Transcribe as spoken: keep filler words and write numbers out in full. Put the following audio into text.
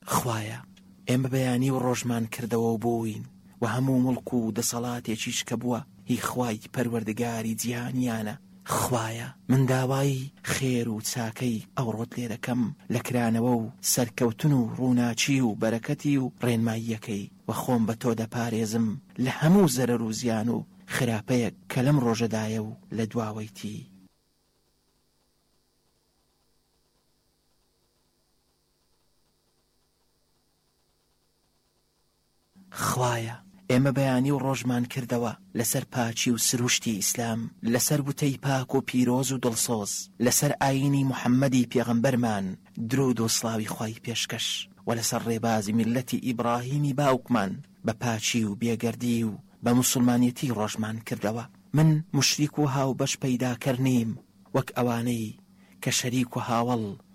خوایە ئێمە بەیانی و ڕۆژمان کردەوە و بووین و هەموو مڵک و دەسەڵاتێکیش کە بووە هی خوای پەروەردگاری جیهانیانە. خوایە من داوای خێر و چاکەی ئەوڕۆت لێ دەکەم لە کرانەوە و سەرکەوتن و ڕووناچی و بەرەکەتی و ڕێنماییەکەی و خۆم بە تۆ دەپارێزم لە هەموو زەرەر و زیان و خراپەیەک کە لەم ڕۆژەدایە و لە دواوەیتی. خوایە ئێمە بەیانی و ڕۆژمان کردەوە لەسەر پاچی و سروشتی ئیسلام، لەسەر بوتەی پاک و پیرۆز و دڵسۆز، لەسەر ئاینی محەممەدی پێغەمبەرمان درود و سڵاوی خوای پێشکەش و لەسەر ڕێبازی میلەتی ئیبراهیمی باوکمان بە پاچی و بێگەردی و بە موسڵمانیەتی ڕۆژمان کردەوە. من مشریک و هاو بەش پەیداکەر نیم وەک ئەوانەی کە شەریک و هاوڵ